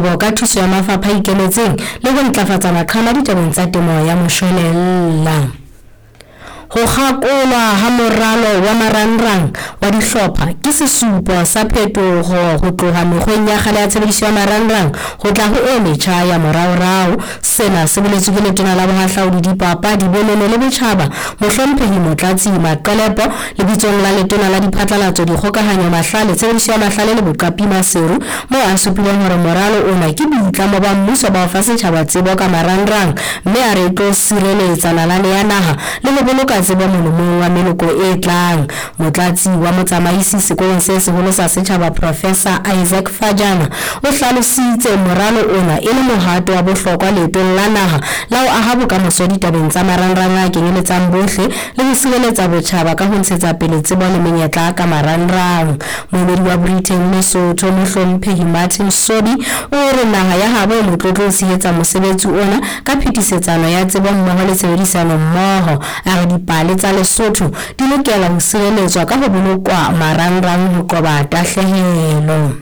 dikgwebo ka thuso ya mafapha a ikemetseng le ho ntlafatsa maqhama ditabeng tsa temo ya moshwelella. Ho kgakolwa ha moralo wa marangrang wa dihlopha ke sesupo sa phetoho ho tloha mekgweng ya kgale ya tshebediso ya marangrang ho tla ho e metjha ya moraorao. Sena se boletswe ke letona la bohahlaudi dipapadi bonono le botjhaba mohlomphehi Motlatsi Maqelepo lebitsong la letona la diphatlalatso dikgokahanyo mahlale tshebediso ya mahlale le boqapi Maseru moo a supileng hore moralo ona ke boitlamo ba mmuso ba ho fa setjhaba tsebo ka marangrang mme a re tlo sireletsa nalane ya naha le ho boloka tsebo molomong wa meloko e tlang. Motlatsi wa motsamaisi sekolong se seholo sa setjhaba Professor Isaac Fajana o hlalositse moralo ona e le mohato wa bohlokwa leetong la naha la ho aha bokamoso ditabeng tsa marangrang a kenyeletsang bohle le ho sireletsa botjhaba ka ho ntshetsa pele tsebo le menyetla ka marangrang. Moemedi wa Britain Lesotho mohlomphehi Martin Sobi o re naha ya habo e motlotlo o tshehetsa mosebetsi ona ka phetisetsano ya tsebo mmoho le tshebedisano mmoho. A re dipale tsa Lesotho di lokela ho sireletswa ka ho bolokwa marangrang ho qoba tahlehelo.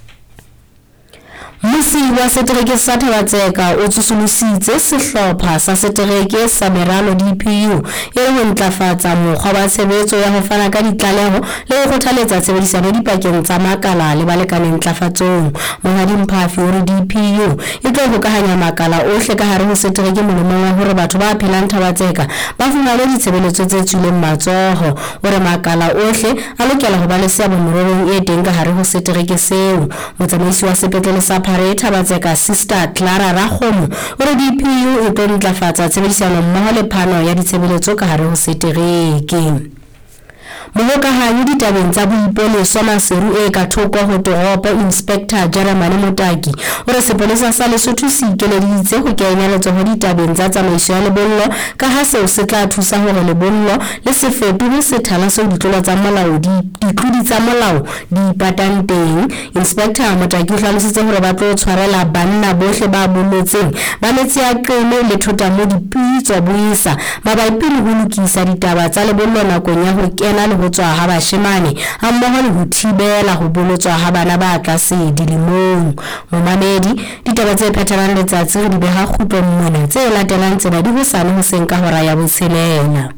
Musi wa setereke sa Thabatseka o tsusulusitse sehlopha sa setereke sa Meralo DPU e ho ntlafatsa mokgwa wa tshebetso ya ho fana ka ditlaleho le ho kgothaletsa tshebedisano dipakeng tsa makala le balekaneng ntlafatsong. Monghadi Mphafi o re DPU e tlo hokahanya makala ohle ka hare ho setereke molemong wa hore batho ba phelang Thabatseka ba fumane ditshebeletso tse tswileng matsoho. O re makala ohle a lokela ho ba le seabo morerong e teng ka hare ho setereke seo. Motsamaisi wa sepetlele sa Thabatseka Sister Clara Rakgomo o re DPU e tlo ntlafatsa tshebedisano mmoho le phano ya ditshebeletso ka hare ho setereke. Mohokahanyi ditabeng tsa boipoleso Maseru e ka thoko ho toropo Inspector Jeremane Motaki o re sepolesa sa Lesotho se ikeleditse ho kenya letsoho ditabeng tsa tsamaiso ya lebollo ka ha seo se tla thusa hore lebollo le se fetohe sethala seo ditlolo tsa molao ditlodi tsa molao di ipatang teng. Inspector Motaki o hlalositse hore ba tlo tshwarela banna bohle ba bollotseng ba metsi a qele le thota mo dipitso buisa mabapi le ho lokisa ditaba tsa lebollo nakong ya ho kena le ho tswa ha bashemane a mmoho le ho thibela ho bolotswa ha bana ba tlase dilemong. Momamedi ditaba tse phethalang letsatsi re di beha kgutlong mona tse latelang tsena di hosane hoseng ka hora ya botshelela.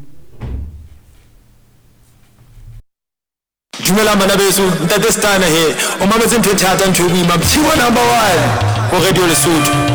Dumela bana beso, ntate Stana he o mametse ntho e thata ntho e boima bosigo number 1 ho Radio Lesotho.